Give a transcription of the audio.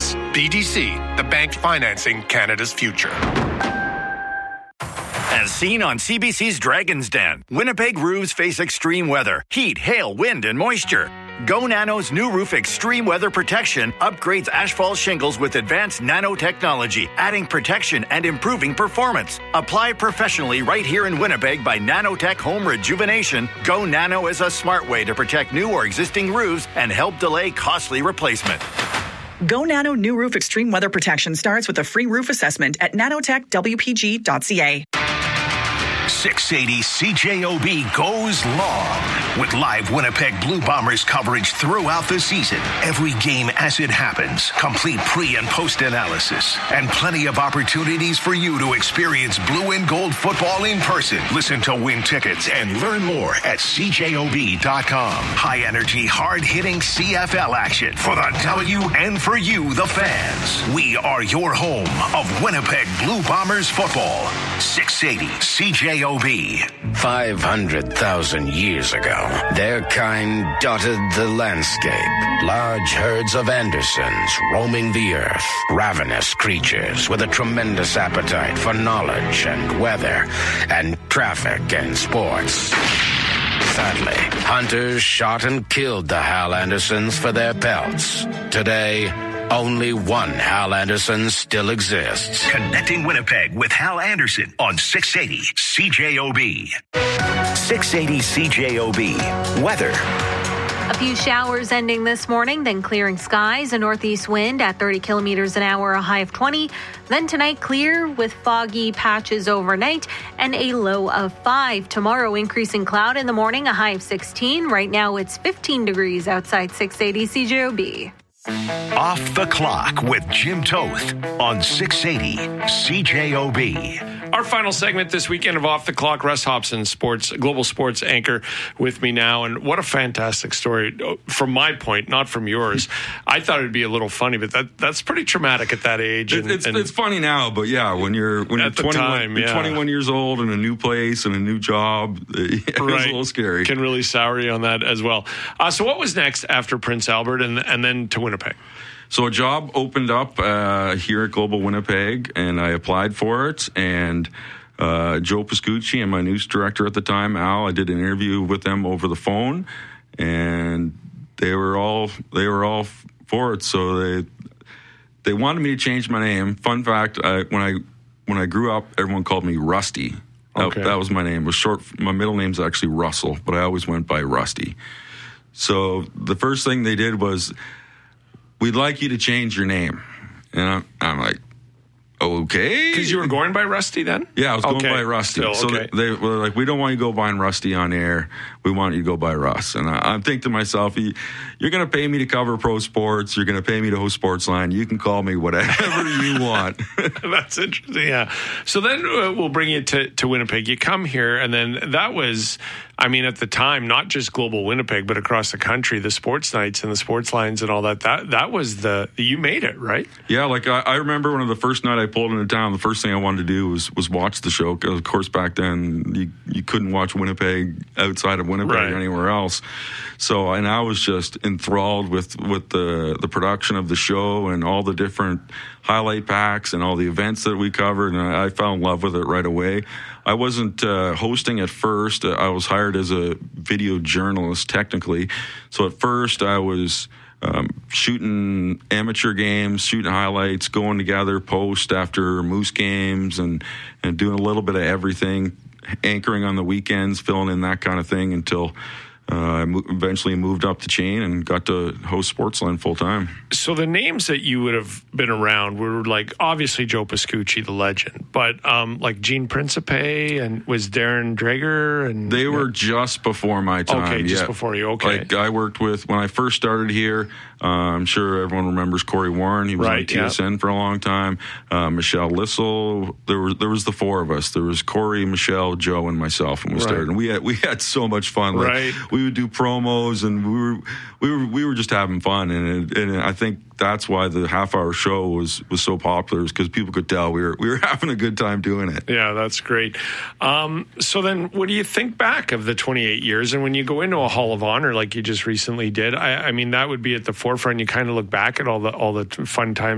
Finance. BDC, the bank financing Canada's future. As seen on CBC's Dragon's Den, Winnipeg roofs face extreme weather, heat, hail, wind, and moisture. Go Nano's new roof extreme weather protection upgrades asphalt shingles with advanced nanotechnology, adding protection and improving performance. Apply professionally right here in Winnipeg by Nanotech Home Rejuvenation. Go Nano is a smart way to protect new or existing roofs and help delay costly replacement. Go Nano new roof extreme weather protection starts with a free roof assessment at nanotechwpg.ca. 680 CJOB goes long with live Winnipeg Blue Bombers coverage throughout the season. Every game as it happens, complete pre- and post-analysis, and plenty of opportunities for you to experience blue and gold football in person. Listen to win tickets and learn more at CJOB.com. High-energy, hard-hitting CFL action for the W and for you, the fans. We are your home of Winnipeg Blue Bombers football. 680 CJOB. 500,000 years ago, their kind dotted the landscape. Large herds of Andersons roaming the earth. Ravenous creatures with a tremendous appetite for knowledge and weather and traffic and sports. Sadly, hunters shot and killed the Hal Andersons for their pelts. Today, only one Hal Anderson still exists. Connecting Winnipeg with Hal Anderson on 680 CJOB. 680 CJOB. Weather. A few showers ending this morning, then clearing skies, a northeast wind at 30 kilometers an hour, a high of 20. Then tonight, clear with foggy patches overnight and a low of 5. Tomorrow, increasing cloud in the morning, a high of 16. Right now, it's 15 degrees outside 680 CJOB. Off the Clock with Jim Toth on 680 CJOB. Our final segment this weekend of Off the Clock, Russ Hobson, global sports anchor, with me now. And what a fantastic story from my point, not from yours. I thought it'd be a little funny, but that's pretty traumatic at that age. It's funny now, but yeah, when you're 21 years old in a new place and a new job, it's a little scary. Can really sour you on that as well. So what was next after Prince Albert and then to Winnipeg? So a job opened up here at Global Winnipeg, and I applied for it. And Joe Pascucci and my news director at the time, Al, I did an interview with them over the phone, and they were all for it. So they wanted me to change my name. Fun fact: when I grew up, everyone called me Rusty. Okay. That was my name. It was short. My middle name's actually Russell, but I always went by Rusty. So the first thing they did was, we'd like you to change your name. And I'm like, okay. Because you were going by Rusty then? Yeah, I was going by Rusty. Still, so they were like, we don't want you to go by Rusty on air. We want you to go by Russ. And I'm thinking to myself, you're going to pay me to cover pro sports. You're going to pay me to host Sportsline. You can call me whatever you want. That's interesting, yeah. So then we'll bring you to Winnipeg. You come here, and then that was, I mean, at the time, not just Global Winnipeg, but across the country, the sports nights and the sports lines and all that. That was you made it, right? Yeah, like I remember one of the first night I pulled into town, the first thing I wanted to do was watch the show. Because, of course, back then, you couldn't watch Winnipeg outside of Winnipeg or anywhere else. So, and I was just enthralled with the production of the show and all the different highlight packs and all the events that we covered, and I fell in love with it right away. I wasn't hosting at first. I was hired as a video journalist, technically. So at first I was shooting amateur games, shooting highlights, going together post after Moose games, and doing a little bit of everything, anchoring on the weekends, filling in that kind of thing until I eventually moved up the chain and got to host Sportsline full time. So the names that you would have been around were like obviously Joe Pascucci, the legend, but like Gene Principe, and was Darren Dreger, and they were just before my time. Okay, just before you. Okay, like I worked with when I first started here. I'm sure everyone remembers Corey Warren. He was on TSN for a long time. Michelle Lissel. There was the four of us. There was Corey, Michelle, Joe, and myself, and we started. And we had so much fun. Like, we would do promos, and we were just having fun. And I think that's why the half-hour show was so popular, is because people could tell we were having a good time doing it. Yeah, that's great. So then, what do you think back of the 28 years? And when you go into a Hall of Honor like you just recently did, I mean, that would be at the forefront. You kind of look back at all the fun times